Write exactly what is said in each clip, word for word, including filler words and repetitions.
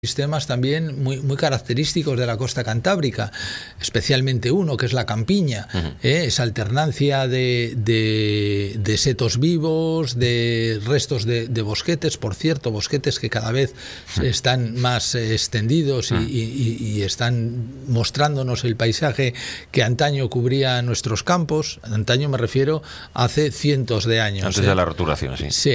sistemas también muy, muy característicos de la costa cantábrica, especialmente uno que es la campiña, uh-huh. ¿eh? Esa alternancia de, de, de setos vivos, de restos de, de bosquetes, por cierto, bosquetes que cada vez uh-huh. están más eh, extendidos y, uh-huh. y, y, y están mostrándonos el paisaje que antaño cubría nuestros campos. Antaño me refiero a hace cientos de años. Antes ¿eh? de la roturación, sí. Sí.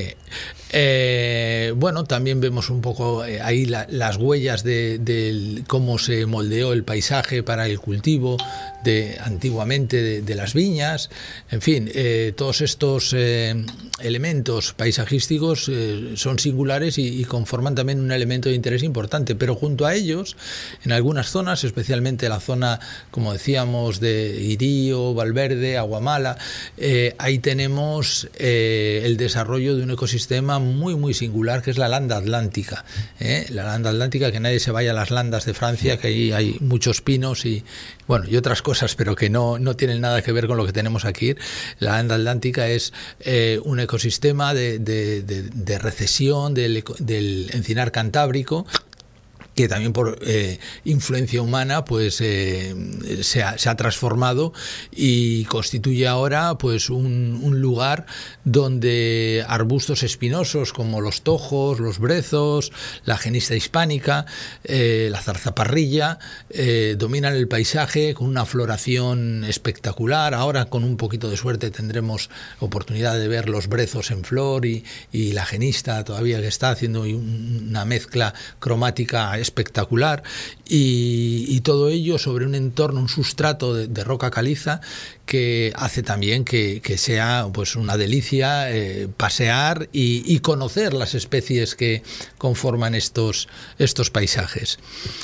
Eh, bueno, también vemos un poco eh, ahí la, las huellas de, de cómo se moldeó el paisaje para el cultivo de antiguamente de, de las viñas. En fin, eh, todos estos eh, elementos paisajísticos eh, son singulares y, y conforman también un elemento de interés importante, pero junto a ellos, en algunas zonas, especialmente la zona, como decíamos, de Irío, Valverde, Aguamala, eh, ahí tenemos eh, el desarrollo de un ecosistema muy muy singular que es la landa atlántica, ¿eh? La landa atlántica, que nadie se vaya a las landas de Francia, que ahí hay muchos pinos y bueno y otras cosas, pero que no, no tienen nada que ver con lo que tenemos aquí. La landa atlántica es eh, un ecosistema de, de, de, de recesión del, del encinar cantábrico, que también por eh, influencia humana pues eh, se, ha, se ha transformado y constituye ahora pues un, un lugar donde arbustos espinosos como los tojos, los brezos, la genista hispánica, eh, la zarzaparrilla eh, dominan el paisaje con una floración espectacular. Ahora, con un poquito de suerte, tendremos oportunidad de ver los brezos en flor y, y la genista todavía, que está haciendo una mezcla cromática espectacular, y, y todo ello sobre un entorno, un sustrato de, de roca caliza que hace también que, que sea pues una delicia eh, pasear y, y conocer las especies que conforman estos, estos paisajes.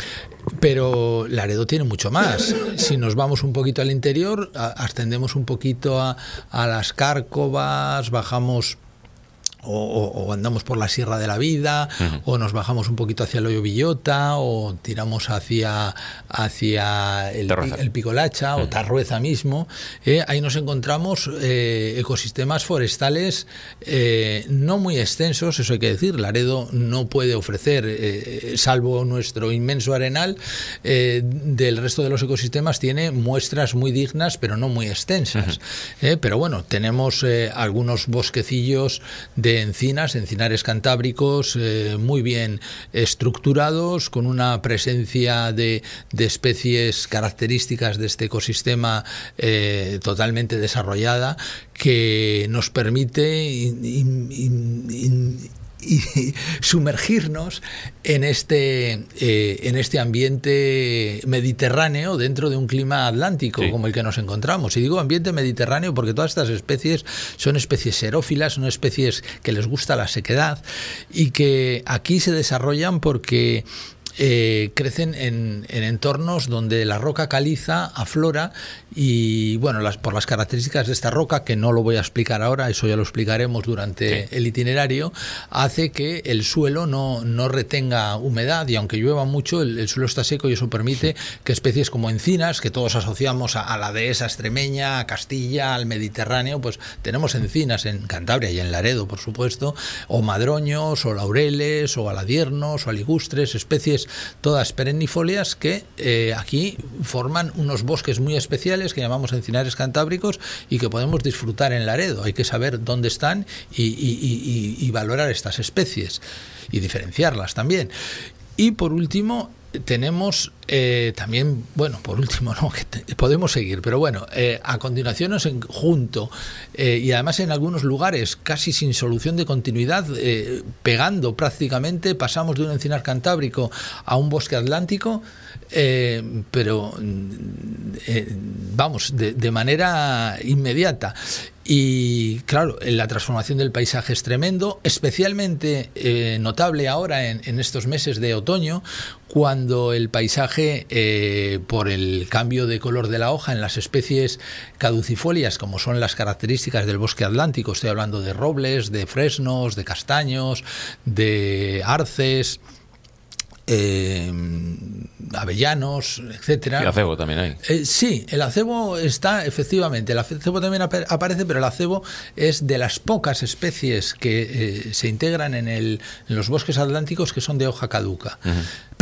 Pero Laredo tiene mucho más. Si nos vamos un poquito al interior, a, ascendemos un poquito a, a las Cárcovas, bajamos O, o, o andamos por la Sierra de la Vida, uh-huh. o nos bajamos un poquito hacia el Hoyo Villota, o tiramos hacia, hacia el, el Picolacha, uh-huh. o Tarrueza mismo. Eh, ahí nos encontramos eh, ecosistemas forestales eh, no muy extensos, eso hay que decir. Laredo no puede ofrecer, eh, salvo nuestro inmenso arenal, eh, del resto de los ecosistemas tiene muestras muy dignas, pero no muy extensas. Uh-huh. Eh, pero bueno, tenemos eh, algunos bosquecillos de encinas, encinares cantábricos eh, muy bien estructurados, con una presencia de, de especies características de este ecosistema eh, totalmente desarrollada, que nos permite in, in, in, in, y sumergirnos en este eh, en este ambiente mediterráneo dentro de un clima atlántico, sí. como el que nos encontramos. Y digo ambiente mediterráneo porque todas estas especies son especies xerófilas, son especies que les gusta la sequedad y que aquí se desarrollan porque Eh, crecen en, en entornos donde la roca caliza aflora y bueno, las, por las características de esta roca, que no lo voy a explicar ahora, eso ya lo explicaremos durante sí. el itinerario, hace que el suelo no, no retenga humedad, y aunque llueva mucho el, el suelo está seco, y eso permite sí. que especies como encinas, que todos asociamos a, a la dehesa extremeña, a Castilla, al Mediterráneo, pues tenemos encinas en Cantabria y en Laredo, por supuesto, o madroños, o laureles, o aladiernos, o aligustres, especies todas perennifolias que eh, aquí forman unos bosques muy especiales que llamamos encinares cantábricos y que podemos disfrutar en Laredo. Hay que saber dónde están y, y, y, y valorar estas especies y diferenciarlas también. Y por último tenemos eh, también, bueno, por último no, que te, podemos seguir, pero bueno, eh, a continuación nos en, junto eh, y además en algunos lugares casi sin solución de continuidad, eh, pegando prácticamente, pasamos de un encinar cantábrico a un bosque atlántico, eh, pero eh, vamos, de, de manera inmediata. Y claro, la transformación del paisaje es tremendo, especialmente eh, notable ahora en, en estos meses de otoño, cuando el paisaje, eh, por el cambio de color de la hoja en las especies caducifolias, como son las características del bosque atlántico, estoy hablando de robles, de fresnos, de castaños, de arces, Eh, avellanos, etcétera. Y acebo también hay. Eh, sí, el acebo está, efectivamente, el acebo también ap aparece, pero el acebo es de las pocas especies que eh, se integran en, el, en los bosques atlánticos que son de hoja caduca. Uh-huh.